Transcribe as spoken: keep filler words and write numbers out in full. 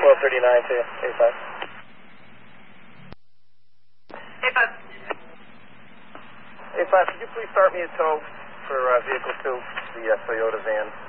twelve thirty-nine to A five. A five. A five, could you please start me a tow for uh, vehicle two, the uh, Toyota van?